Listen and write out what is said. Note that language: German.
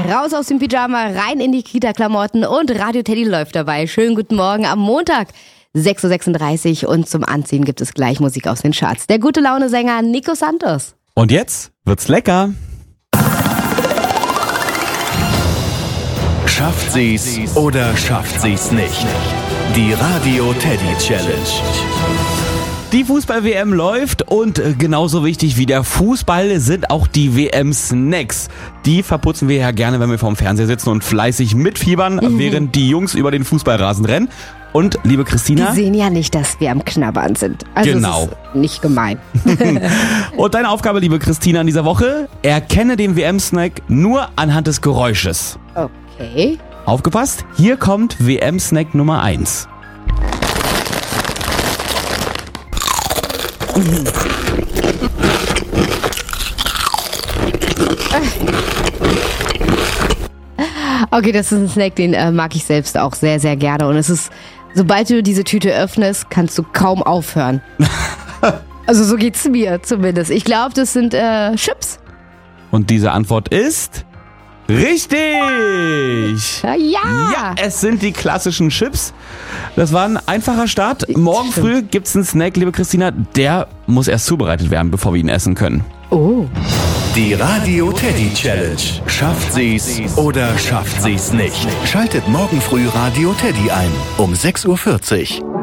Raus aus dem Pyjama, rein in die Kita-Klamotten und Radio Teddy läuft dabei. Schönen guten Morgen am Montag, 6.36 Uhr und zum Anziehen gibt es gleich Musik aus den Charts. Der gute Laune-Sänger Nico Santos. Und jetzt wird's lecker. Schafft sie's oder schafft sie's nicht? Die Radio Teddy Challenge. Die Fußball-WM läuft und genauso wichtig wie der Fußball sind auch die WM-Snacks. Die verputzen wir ja gerne, wenn wir vorm Fernseher sitzen und fleißig mitfiebern, während die Jungs über den Fußballrasen rennen. Und liebe Christina... Die sehen ja nicht, dass wir am Knabbern sind. Also genau. Es ist nicht gemein. Und deine Aufgabe, liebe Christina, in dieser Woche, erkenne den WM-Snack nur anhand des Geräusches. Okay. Aufgepasst, hier kommt WM-Snack Nummer 1. Okay, das ist ein Snack, den mag ich selbst auch sehr, sehr gerne. Und es ist, sobald du diese Tüte öffnest, kannst du kaum aufhören. Also so geht's mir zumindest. Ich glaube, das sind Chips. Und diese Antwort ist... richtig! Ja! Ja, es sind die klassischen Chips. Das war ein einfacher Start. Morgen früh gibt's einen Snack, liebe Christina. Der muss erst zubereitet werden, bevor wir ihn essen können. Oh. Die Radio Teddy Challenge. Schafft sie's oder schafft sie's nicht? Schaltet morgen früh Radio Teddy ein um 6.40 Uhr.